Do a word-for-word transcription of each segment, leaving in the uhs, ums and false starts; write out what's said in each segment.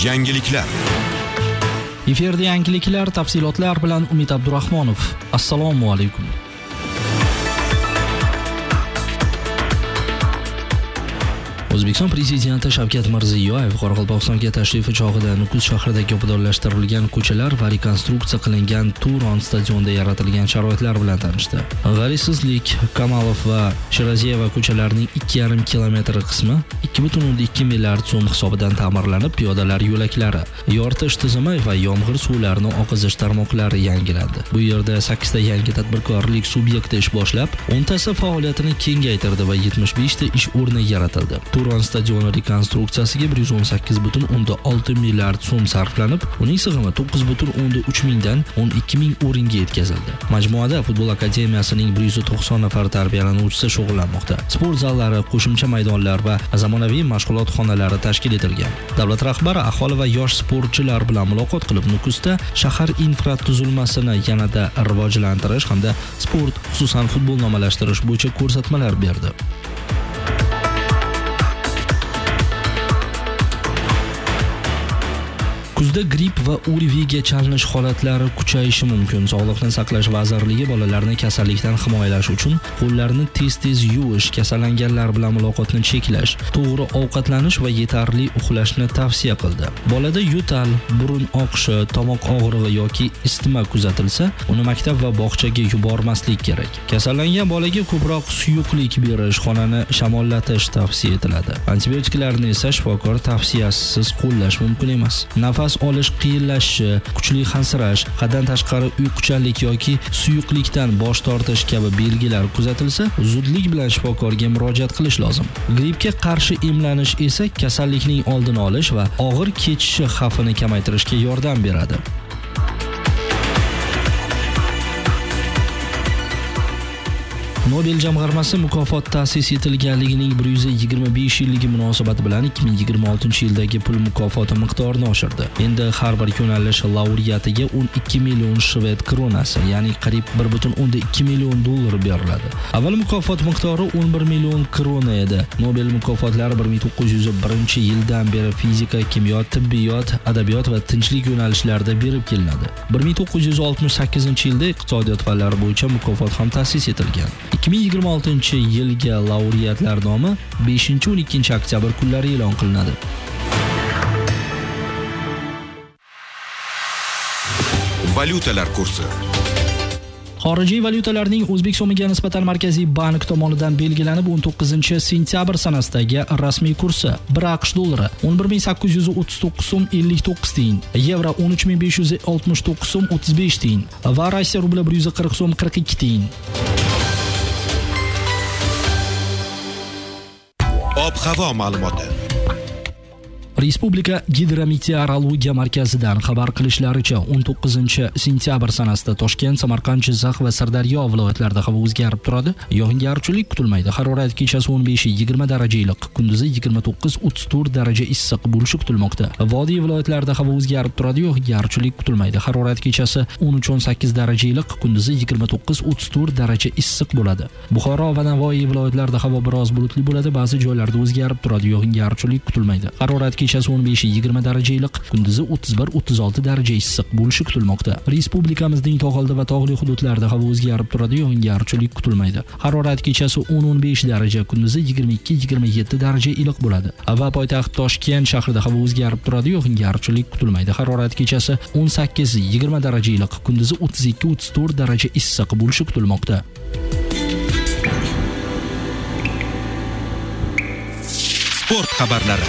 Yangiliklar. Efirda yangiliklar, tafsilotlar bilan Umid Abdurahmonov. Assalomu alaykum. O'zbekiston Prezidenti Shavkat Mirziyoyev Qoraqalpog'istonga tashrifi chog'ida Nukus shahridagi obodonlashtirilgan ko'chalar va rekonstruksiya qilingan Turon stadionida yaratilgan sharoitlar bilan tanishdi. G'alisizlik, Kamalov va Shiraziyeva ko'chalarining ikki yarim kilometr qismi ikki butun o'ndan ikki milliard so'm hisobidan ta'mirlanib, piyodalar yo'laklari, yoritish tizimi va yomg'ir suvlarini oqizish tarmoqlari yangilandi. Bu yerda sakkizta yangi tadbirkorlik subyekti ish boshlab, o'ntasi faoliyatini kengaytirdi va yetmish beshta ish o'rni yaratildi. Turon stadioni rekonstruksiyasiga bir yuz o'n sakkiz butun o'ndan olti milliard so'm sarflanib, uning sig'imi to'qqiz butun o'ndan uch mingdan o'n ikki ming o'ringa yetkazildi. Majmuada futbol akademiyasining bir yuz to'qson nafar tarbiyalanuvchisi shug'ullanmoqda. Sport zallari, qo'shimcha maydonlar va zamonaviy mashg'ulot xonalari tashkil etilgan. Davlat rahbari aholi va yosh sportchilar bilan muloqot qilib, Nukusda shahar infratuzilmasini yanada rivojlantirish hamda sport, xususan futbol nomalashtirish bo'yicha ko'rsatmalar berdi. Kuzda gripp va O R V'ga chalinish holatlari kuchayishi mumkin. Sog'liqni saqlash vazirligi bolalarni kasallikdan himoyalash uchun qo'llarni tez-tez yuvish, kasallanganlar bilan muloqotni cheklash, to'g'ri ovqatlanish va yetarli uxlashni tavsiya qildi. Bolada yo'tal, burun oqishi, tomoq og'rig'i yoki isitma kuzatilsa, uni maktab va bog'chaga yubormaslik kerak. Kasallangan bolaga ko'proq suyuqlik berish, xonani shamollatish tavsiya etiladi. Antibiotiklarni esa shifokor tavsiyasisiz qo'llash mumkin emas. Nafas olish qiyinlashishi, kuchli hansirash, haddan tashqari uyquchanlik yoki suyuqlikdan bosh tortish kabi belgilar kuzatilsa, zudlik bilan shifokorga murojaat qilish lozim. Grippga qarshi emlanish esa kasallikning oldini olish va og'ir kechishi xavfini kamaytirishga yordam beradi. Nobel jamg'armasi mukofot ta'sis etilganligining bir yuz yigirma besh yilligi munosabati bilan ikki ming yigirma oltinchi yildagi pul mukofoti miqdorini oshirdi. Endi har bir yo'nalish laureatiga o'n ikki million shved kronasi, ya'ni qariyb bir butun o'ndan ikki million dollar beriladi. Avval mukofot miqdori o'n bir million krona edi. Nobel mukofotlari bir ming to'qqiz yuz birinchi yildan beri fizika, kimyo, tibbiyot, adabiyot va tinchlik yo'nalishlarida berib kelinadi. bir ming to'qqiz yuz oltmish sakkizinchi yilda iqtisodiyot fanlari bo'yicha mukofot ham ta'sis etilgan. ikki ming yigirma oltinchi yilga laureatlar nomi beshinchi o'n ikkinchi oktyabr kunlari e'lon qilinadi. Valyutalar kursi. Xorijiy valyutalarning O'zbek so'miga nisbatan Markaziy bank tomonidan belgilanib o'n to'qqizinchi sentyabr sanasidagi rasmiy kursi: bir AQSh dollari o'n bir ming sakkiz yuz o'ttiz to'qqiz so'm ellik to'qqiz tiyin, yevro o'n uch ming besh yuz oltmish to'qqiz so'm o'ttiz besh tiyin va Rossiya rubli bir yuz qirq so'm qirq ikki tiyin. Ob-havo ma'lumoti. Respublika Gidrometeorologiya markazidan xabar qilishlaricha, o'n to'qqizinchi sentyabr sanasida Toshkent, Samarqand, Jizzax va Sirdaryo viloyatlarida havo o'zgarib turadi. Yog'ingarchilik kutilmaydi. Harorat kechasi o'n besh yigirma daraja iliq, kunduzi yigirma to'qqiz o'ttiz to'rt daraja issiq bo'lishi kutilmoqda. Vodiy viloyatlarida havo o'zgarib turadi. Yog'ingarchilik kutilmaydi. Harorat kechasi o'n uch o'n sakkiz daraja iliq, kunduzi yigirma to'qqiz o'ttiz to'rt daraja issiq bo'ladi. Buxoro va Navoiy viloyatlarida havo biroz bulutli bo'ladi. Ba'zi joylarda o'zgarib turadi. Yog'ingarchilik kutilmaydi. Harorat kechasi o'n besh yigirma daraja iliq, kunduzi o'ttiz bir o'ttiz olti daraja issiq bo'lishi kutilmoqda. Respublikamizning tog'oldi va tog'li hududlarida havo o'zgarib turadi, yog'ingarchilik kutilmaydi. Harorat kechasi o'n o'n besh daraja, kunduzi yigirma ikki yigirma yetti daraja iliq bo'ladi. Va poytaxt Toshkent shahrida havo o'zgarib turadi, yog'ingarchilik kutilmaydi. Harorat kechasi o'n sakkiz yigirma daraja iliq, kunduzi o'ttiz ikki o'ttiz to'rt daraja issiq bo'lishi kutilmoqda. Sport xabarlari.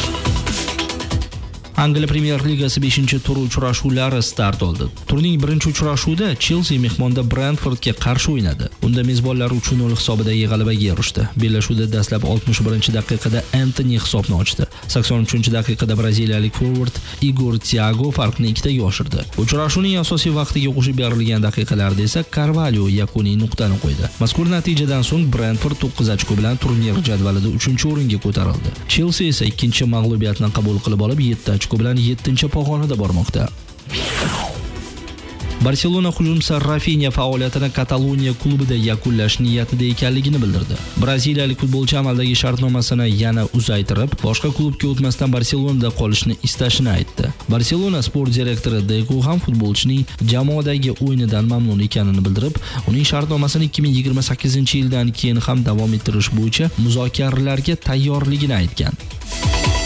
Angliya Premyer Ligasi beshinchi tur uchrashuvlari start oldi. Turning birinchi uchrashuvida Chelsea mehmonda Brentfordga qarshi o'ynadi. Unda mezbonlar uch nol hisobidagi g'alabaga erishdi. Bellashuvda dastlab oltmish birinchi daqiqada Anthony hisobni ochdi. sakson uchinchi daqiqada braziliyalik forvard Igor Thiago farqni ikkitaga oshirdi. Uchrashuvning asosiy vaqtiga qo'shib berilgan daqiqalarda esa Carvalho yakuniy nuqtani qo'ydi. Mazkur natijadan so'ng Brentford to'qqiz ochko bilan turnir jadvalida uchinchi o'ringa ko'tarildi. Chelsea esa ikkinchi mag'lubiyatni qabul qilib olib yetti ochko bilan yettinchi pog'onada bormoqda. Barselona hujumchisi Rafinha faoliyatini Kataloniya klubida yakunlash niyatida ekanligini bildirdi. Braziliyalik futbolchi amaldagi shartnomasini yana uzaytirib, boshqa klubga o'tmasdan Barselonada qolishni istashini aytdi. Barselona sport direktori Deco ham futbolchining jamoadagi o'yinidan mamnun ekanini bildirib, uning shartnomasini ikki ming yigirma sakkizinchi yildan keyin ham davom ettirish bo'yicha muzokaralarga tayyorligini aytgan.